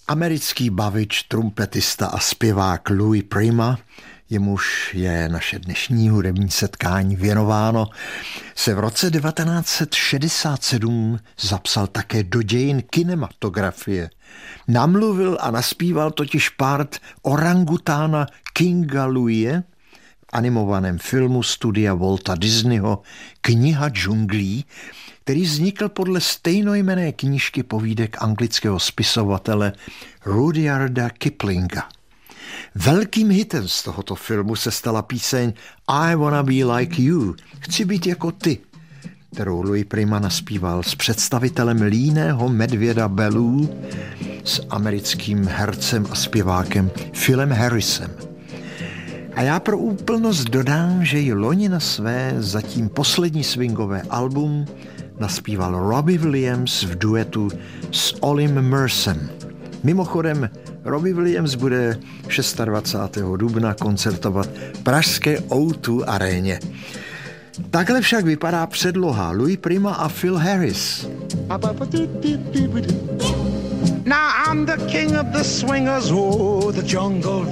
Americký bavič, trumpetista a zpěvák Louis Prima, jemuž je naše dnešní hudební setkání věnováno, se v roce 1967 zapsal také do dějin kinematografie. Namluvil a naspíval totiž part orangutána Kinga Louise v animovaném filmu studia Walta Disneyho Kniha džunglí, který vznikl podle stejnojmenné knížky povídek anglického spisovatele Rudyarda Kiplinga. Velkým hitem z tohoto filmu se stala píseň I Wanna Be Like You, chci být jako ty, kterou Louis Prima naspíval s představitelem líného medvěda Baloo, s americkým hercem a zpěvákem Philem Harrisem. A já pro úplnost dodám, že ji loni na své zatím poslední swingové album naspíval Robbie Williams v duetu s Olim Mercem. Mimochodem, Robbie Williams bude 26. dubna koncertovat v pražské O2 aréně. Takhle však vypadá předloha Louis Prima a Phil Harris. Now I'm the king of the swingers, oh, the jungle